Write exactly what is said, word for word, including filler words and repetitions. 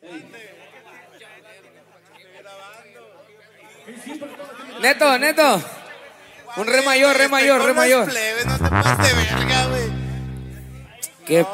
Neto, Neto. Un re mayor, re mayor, re mayor. Plebes, no te pases de verga, güey. ¿Qué